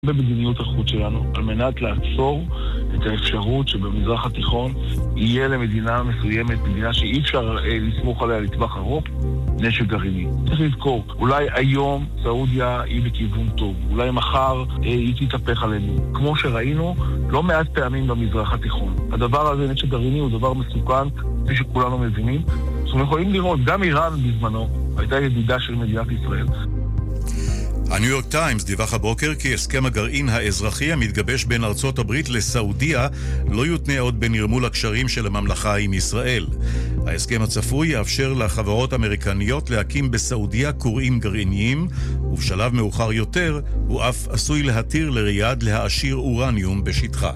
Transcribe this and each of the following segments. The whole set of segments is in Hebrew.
במדיניות החוץ שלנו, על מנת לעצור את האפשרות שבמזרח התיכון יהיה למדינה מסוימת, מדינה שאי אפשר לסמוך עליה לטווח ארוך, נשק גרעיני. צריך לזכור, אולי היום סעודיה היא בכיוון טוב, אולי מחר היא תתהפך עלינו. כמו שראינו, לא מעט פעמים במזרח התיכון. הדבר הזה, נשק גרעיני, הוא דבר מסוכן, כפי שכולנו מבינים. אנחנו יכולים לראות, גם איראן בזמנו הייתה ידידה של מדינת ישראל. הניו יורק טיימס דיווח הבוקר כי הסכם הגרעין האזרחי המתגבש בין ארצות הברית לסעודיה לא יותנה עוד בנרמול הקשרים של הממלכה עם ישראל. ההסכם הצפוי יאפשר לחברות אמריקניות להקים בסעודיה קוראים גרעיניים, ובשלב מאוחר יותר הוא אף עשוי להתיר לריאד להעשיר אורניום בשטחה.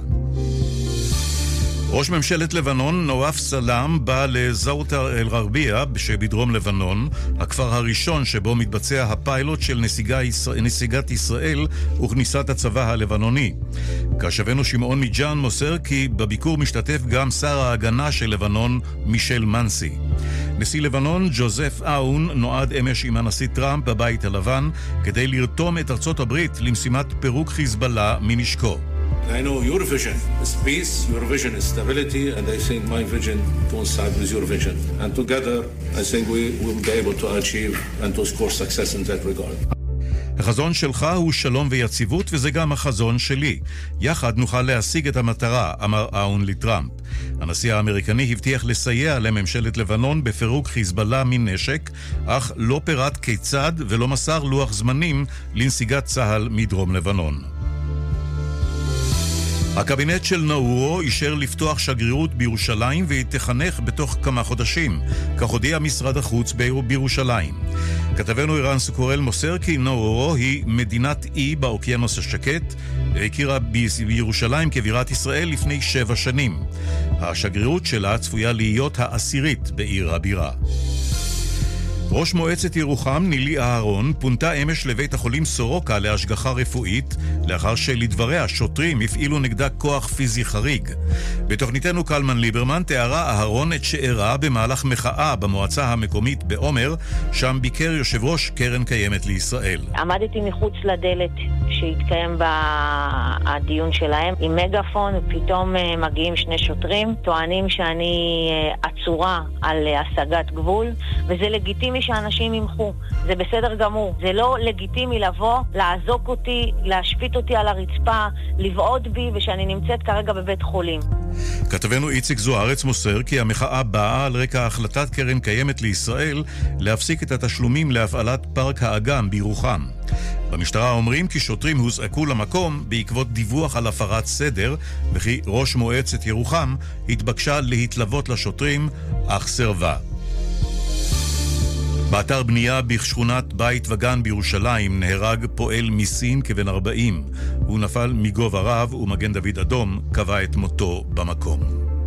ראש ממשלת לבנון נואף סלאם בא לזאוטר אל-גרבייה שבדרום לבנון, הכפר הראשון שבו מתבצע הפיילוט של נסיגת ישראל וכניסת הצבא הלבנוני. כשבנו שמעון מיג'אן מוסר כי בביקור משתתף גם שר ההגנה של לבנון מישל מנסי. נשיא לבנון ג'וזף אאון נועד אמש עם הנשיא טראמפ בבית הלבן כדי לרתום את ארצות הברית למשימת פירוק חיזבאללה מנשקו. I know your vision is peace, your vision is stability, and I think my vision coincides with your vision. And together, I think we will be able to achieve and to score success in that regard. החזון שלך הוא שלום ויציבות, וזה גם החזון שלי. יחד נוכל להשיג את המטרה, אמר אאון לטראמפ. הנשיא האמריקני הבטיח לסייע לממשלת לבנון בפירוק חיזבאללה מנשק, אך לא פירט כיצד ולא מסר לוח זמנים לנסיגת צה"ל מדרום לבנון. הקבינט של נאורו אישר לפתוח שגרירות בירושלים והיא תחנך בתוך כמה חודשים, כך הודיע משרד החוץ בירושלים. כתבנו אירן סוקורל מוסר כי נאורו היא מדינת אי באוקיינוס השקט, והכירה בירושלים כבירת ישראל לפני 7 שנים. השגרירות שלה צפויה להיות העשירית בעיר הבירה. ראש מועצת ירוחם נילי אהרון פונתה אמש לבית החולים סורוקה להשגחה רפואית לאחר שלדבריה שוטרים הפעילו נגדה כוח פיזי חריג. בתוכניתנו קלמן ליברמן תיארה אהרון את שאירה במהלך מחאה במועצה המקומית בעומר, שם ביקר יושב ראש קרן קיימת לישראל. עמדתי מחוץ לדלת שהתקיים בדיון שלהם עם מגפון, ופתאום מגיעים 2 שוטרים, טוענים שאני עצורה על השגת גבול, וזה לגיטימי שאנשים ימחו, זה בסדר גמור. זה לא לגיטימי לבוא, לעזוק אותי, להשפיט אותי על הרצפה, לבעוד בי, ושאני נמצאת כרגע בבית חולים. כתבנו איציק זוארץ מוסר כי המחאה באה על רקע החלטת קרן קיימת לישראל להפסיק את התשלומים להפעלת פארק האגם בירוחם. במשטרה אומרים כי שוטרים הוזעקו למקום בעקבות דיווח על הפרת סדר, וכי ראש מועצת ירוחם התבקשה להתלוות לשוטרים, אך סרבה. באתר בנייה בשכונת בית וגן בירושלים נהרג פועל מסין כבן 40. הוא נפל מגובה רב ומגן דוד אדום קבע את מותו במקום.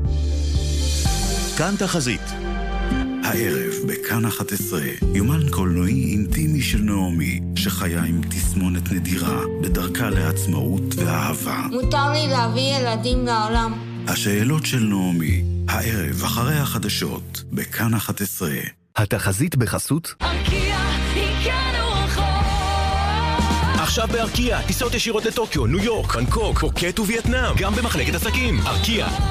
כאן תחזית. הערב בכאן 11, יומן קולנועי אינטימי של נעמי, שחיה עם תסמונת נדירה בדרכה לעצמאות ואהבה. מותר לי להביא ילדים לעולם. השאלות של נעמי, הערב אחרי החדשות, בכאן 11. התחזית בחסות ארקיע, הגענו רחוק. עכשיו בארקיע, טיסות ישירות לטוקיו, ניו יורק, בנקוק, פוקט ווייטנאם, גם במחלקת עסקים. ארקיע.